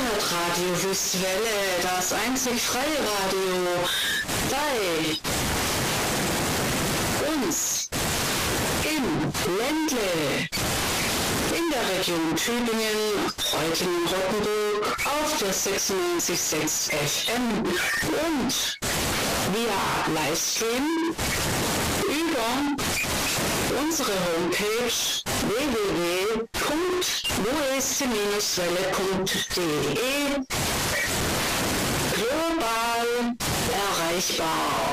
Internetradio Wüstwelle, das einzig freie Radio bei uns im Ländle, in der Region Tübingen, Reutlingen-Rottenburg auf der 96,6 FM und via Livestream über unsere Homepage www.woest-welle.de global erreichbar.